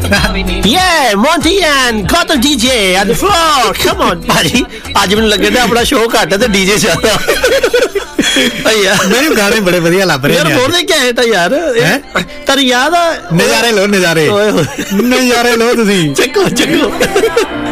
Yeah, Monty and got the DJ at the floor. Come on, ਭਾਜੀ ਅੱਜ ਮੈਨੂੰ ਲੱਗਦਾ ਆਪਣਾ ਸ਼ੋਅ ਘੱਟ ਤੇ ਡੀਜੇ ਜ਼ਿਆਦਾ। ਮੈਨੂੰ ਗਾਣੇ ਬੜੇ ਵਧੀਆ ਲੱਭ ਰਹੇ ਨੇ ਯਾਰ ਬੋਲਦੇ ਕਿਆ ਹੈ ਤਾਂ ਯਾਰ ਤੈਨੂੰ ਯਾਦ ਆ ਨਜ਼ਾਰੇ ਲਓ ਨਜ਼ਾਰੇ ਲਓ ਤੁਸੀਂ ਚੱਕੋ